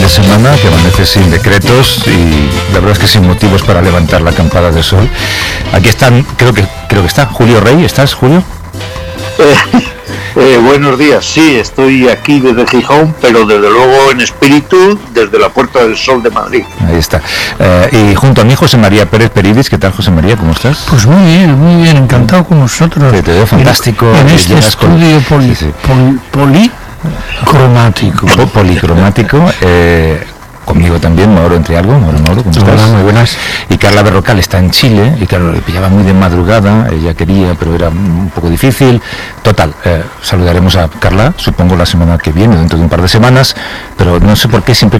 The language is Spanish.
de semana que amanece sin decretos y la verdad es que sin motivos para levantar la campana de sol. Aquí están, creo que está Julio Rey. ¿Estás, Julio? Buenos días, sí, estoy aquí desde Gijón, pero desde luego en espíritu desde la Puerta del Sol de Madrid. Ahí está. Y junto a mí José María Pérez Peridis. ¿Qué tal, José María? ¿Cómo estás? Pues muy bien, encantado con vosotros. Te veo fantástico. En este estudio policromático. Policromático. Conmigo también, Mauro Entrialgo. Mauro, ¿cómo estás? Hola, muy buenas. Y Carla Berrocal está en Chile, y claro, le pillaba muy de madrugada, ella quería, pero era un poco difícil. Total, saludaremos a Carla, supongo la semana que viene, dentro de un par de semanas, pero no sé por qué siempre